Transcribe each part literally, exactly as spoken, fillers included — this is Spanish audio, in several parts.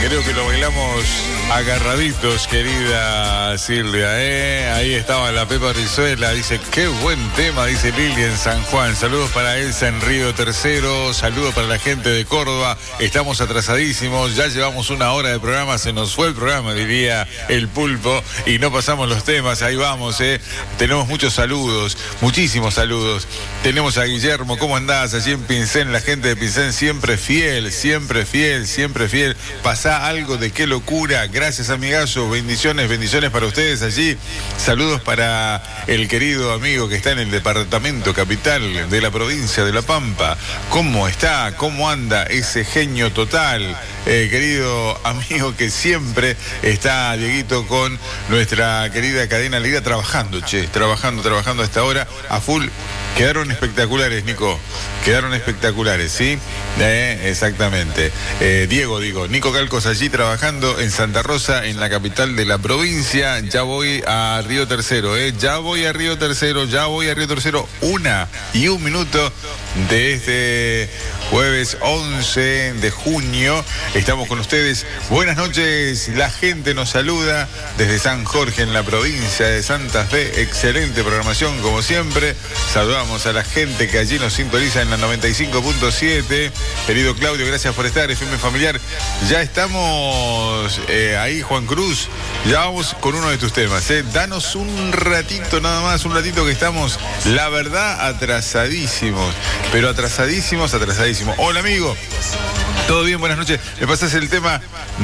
creo que lo bailamos agarraditos, querida Silvia, ¿eh? Ahí estaba la Pepa Rizuela, dice, qué buen tema, dice Lili en San Juan. Saludos para Elsa en Río Tercero, saludos para la gente de Córdoba. Estamos atrasadísimos, ya llevamos una hora de programa, se nos fue el programa, diría el Pulpo, y no pasamos los temas, ahí vamos, ¿eh? Tenemos muchos saludos, muchísimos saludos. Tenemos a Guillermo, ¿cómo andás? Allí en Pincén, la gente de Pincén siempre fiel, siempre fiel, siempre fiel. Pasá algo de qué locura. Gracias, amigazo. Bendiciones, bendiciones para ustedes allí. Saludos para el querido amigo que está en el departamento capital de la provincia de La Pampa. ¿Cómo está? ¿Cómo anda ese genio total? Eh, querido amigo que siempre está, Dieguito, con nuestra querida cadena Liga trabajando, che, trabajando, trabajando a esta hora a full. Quedaron espectaculares, Nico. Quedaron espectaculares, ¿sí? Eh, exactamente. Eh, Diego, digo, Nico Calcos allí trabajando en Santa Rosa, en la capital de la provincia. Ya voy a Río Tercero, ¿eh? Ya voy a Río Tercero, ya voy a Río Tercero. Una y un minuto de este jueves once de junio. Estamos con ustedes. Buenas noches. La gente nos saluda desde San Jorge, en la provincia de Santa Fe. Excelente programación, como siempre. Saludamos a la gente que allí nos sintoniza en la noventa y cinco punto siete. Querido Claudio, gracias por estar. F M Familiar. Ya estamos eh, ahí, Juan Cruz. Ya vamos con uno de tus temas. Eh. Danos un ratito nada más, un ratito que estamos, la verdad, atrasadísimos. Pero atrasadísimos, atrasadísimos. Hola, amigo. ¿Todo bien? Buenas noches. Me pasas el tema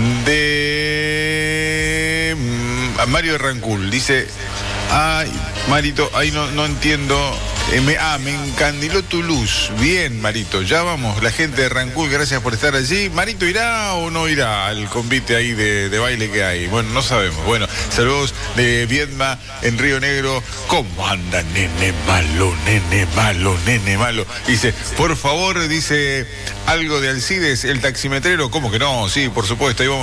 de Mario de Rancul. Dice, ay, Marito, ahí no, no entiendo. Eh, me, ah, me encandiló tu luz. Bien, Marito, ya vamos. La gente de Rancul, gracias por estar allí. ¿Marito irá o no irá al convite ahí de, de baile que hay? Bueno, no sabemos. Bueno, saludos de Viedma en Río Negro. ¿Cómo anda, nene malo, nene malo, nene malo? Dice, por favor, dice algo de Alcides, el taximetrero. ¿Cómo que no? Sí, por supuesto, ahí vamos.